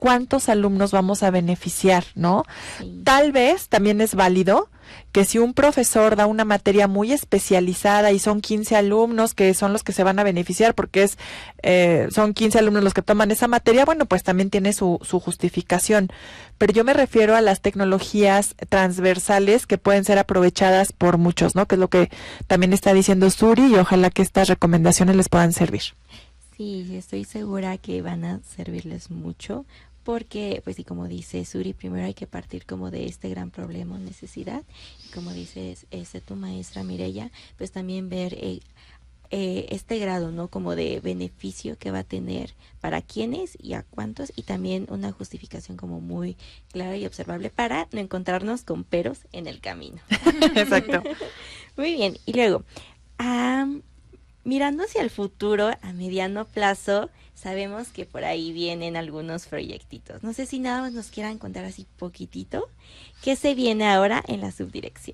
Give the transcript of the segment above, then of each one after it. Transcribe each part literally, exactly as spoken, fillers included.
cuántos alumnos vamos a beneficiar, ¿no? Sí. Tal vez también es válido que si un profesor da una materia muy especializada y son quince alumnos que son los que se van a beneficiar porque es eh, son quince alumnos los que toman esa materia, bueno, pues también tiene su, su justificación. Pero yo me refiero a las tecnologías transversales que pueden ser aprovechadas por muchos, ¿no? Que es lo que también está diciendo Suri, y ojalá que estas recomendaciones les puedan servir. Sí, estoy segura que van a servirles mucho. Porque, pues sí, como dice Suri, primero hay que partir como de este gran problema o necesidad. Y como dices este, tu maestra Mireya, pues también ver eh, eh, este grado, ¿no? Como de beneficio que va a tener para quiénes y a cuántos. Y también una justificación como muy clara y observable para no encontrarnos con peros en el camino. Exacto. Muy bien. Y luego, um, mirando hacia el futuro, a mediano plazo, sabemos que por ahí vienen algunos proyectitos. No sé si nada más nos quieran contar así poquitito. ¿Qué se viene ahora en la subdirección?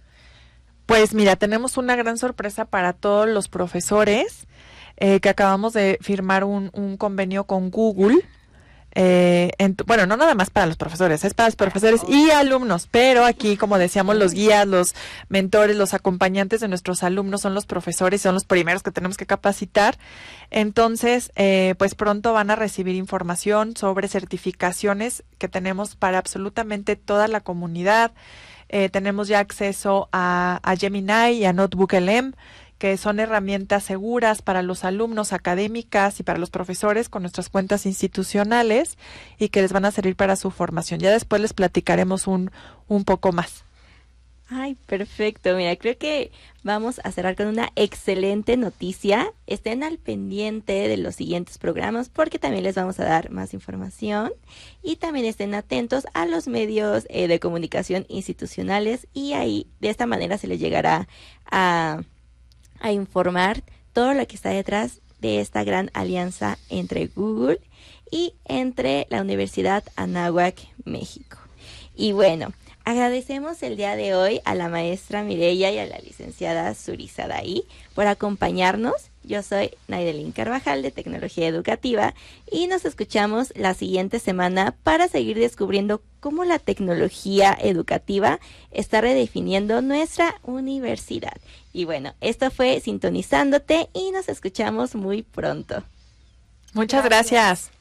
Pues mira, tenemos una gran sorpresa para todos los profesores, eh, que acabamos de firmar un, un convenio con Google. Eh, en, bueno, no nada más para los profesores, es para los profesores y alumnos, pero aquí, como decíamos, los guías, los mentores, los acompañantes de nuestros alumnos son los profesores, son los primeros que tenemos que capacitar. Entonces, eh, pues pronto van a recibir información sobre certificaciones que tenemos para absolutamente toda la comunidad. Eh, tenemos ya acceso a, a Gemini y a Notebook L M, que son herramientas seguras para los alumnos, académicas y para los profesores con nuestras cuentas institucionales, y que les van a servir para su formación. Ya después les platicaremos un, un poco más. Ay, perfecto. Mira, creo que vamos a cerrar con una excelente noticia. Estén al pendiente de los siguientes programas porque también les vamos a dar más información, y también estén atentos a los medios eh, de comunicación institucionales, y ahí de esta manera se les llegará a... a informar todo lo que está detrás de esta gran alianza entre Google y entre la Universidad Anáhuac, México. Y bueno, agradecemos el día de hoy a la maestra Mireya y a la licenciada Suri Sadaí por acompañarnos. Yo soy Naidelin Carvajal de Tecnología Educativa y nos escuchamos la siguiente semana para seguir descubriendo cómo la tecnología educativa está redefiniendo nuestra universidad. Y bueno, esto fue Sintonizándote y nos escuchamos muy pronto. Muchas gracias. gracias.